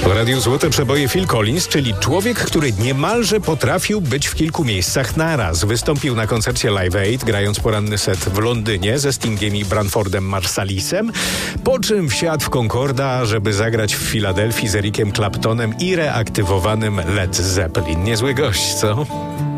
W radiu Złote Przeboje Phil Collins, czyli człowiek, który niemalże potrafił być w kilku miejscach naraz. Wystąpił na koncercie Live Aid, grając poranny set w Londynie ze Stingiem i Branfordem Marsalisem, po czym wsiadł w Concorda, żeby zagrać w Filadelfii z Ericiem Claptonem i reaktywowanym Led Zeppelin. Niezły gość, co?